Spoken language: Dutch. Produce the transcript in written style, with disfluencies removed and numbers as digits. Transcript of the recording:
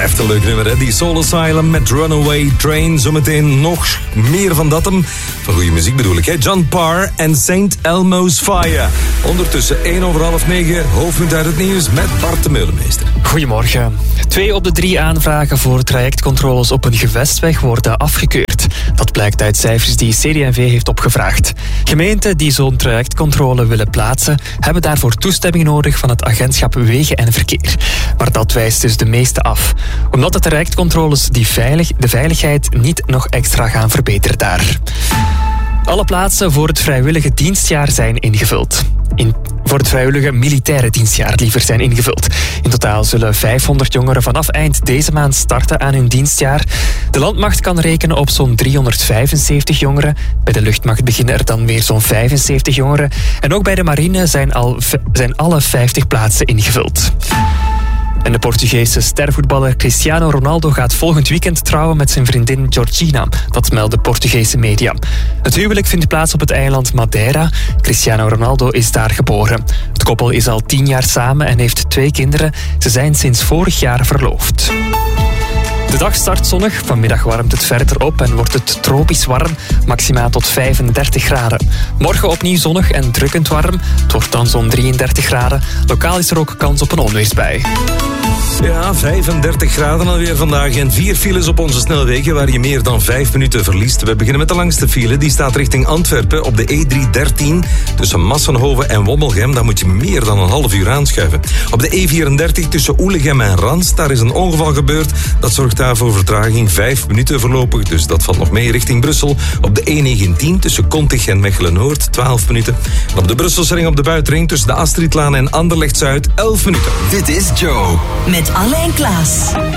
Blijft een leuk nummer, hè? Die Soul Asylum met Runaway Train. Zometeen nog meer van dat hem. Van goede muziek bedoel ik, hè? John Parr en St. Elmo's Fire. Ondertussen 9:08, hoofdpunt uit het nieuws met Bart de Meulemeester. Goedemorgen. 2 op de 3 aanvragen voor trajectcontroles op een gewestweg worden afgekeurd. Dat blijkt uit cijfers die CD&V heeft opgevraagd. Gemeenten die zo'n trajectcontrole willen plaatsen, hebben daarvoor toestemming nodig van het agentschap Wegen en Verkeer. Maar dat wijst dus de meeste af. Omdat de trajectcontroles de veiligheid niet nog extra gaan verbeteren daar. Alle plaatsen voor het vrijwillige dienstjaar zijn ingevuld. Voor het vrijwillige militaire dienstjaar liever zijn ingevuld. In totaal zullen 500 jongeren vanaf eind deze maand starten aan hun dienstjaar. De landmacht kan rekenen op zo'n 375 jongeren. Bij de luchtmacht beginnen er dan weer zo'n 75 jongeren. En ook bij de marine zijn alle 50 plaatsen ingevuld. En de Portugese stervoetballer Cristiano Ronaldo gaat volgend weekend trouwen met zijn vriendin Georgina. Dat melden Portugese media. Het huwelijk vindt plaats op het eiland Madeira. Cristiano Ronaldo is daar geboren. Het koppel is al 10 jaar samen en heeft 2 kinderen. Ze zijn sinds vorig jaar verloofd. De dag start zonnig, vanmiddag warmt het verder op en wordt het tropisch warm, maximaal tot 35 graden. Morgen opnieuw zonnig en drukkend warm, het wordt dan zo'n 33 graden. Lokaal is er ook kans op een onweersbui. Ja, 35 graden alweer vandaag en 4 files op onze snelwegen waar je meer dan 5 minuten verliest. We beginnen met de langste file, die staat richting Antwerpen op de E313 tussen Massenhoven en Wommelgem. Daar moet je meer dan een half uur aanschuiven. Op de E34 tussen Oelegem en Rans, daar is een ongeval gebeurd. Dat zorgt daarvoor vertraging 5 minuten voorlopig, dus dat valt nog mee richting Brussel. Op de E19 tussen Kontig en Mechelen-Noord, 12 minuten. En op de Brusselse ring op de buitenring tussen de Astridlaan en Anderlecht-Zuid, 11 minuten. Dit is Joe. Met Alain Klaas.